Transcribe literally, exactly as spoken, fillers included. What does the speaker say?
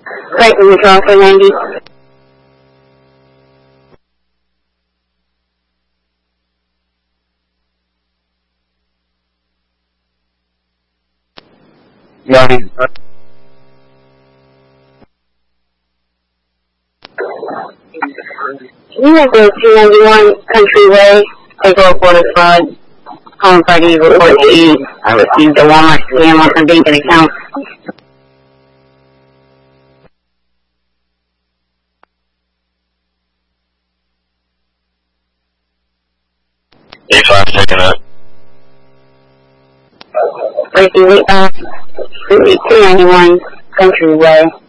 Right in the draw for ninety. ninety. You have the two ninety-one Country Way, take off one five. Home Friday, report eight. I received a Walmart scam on some banking account. A five taking up. Breaking weight back. two ninety-one Country Way.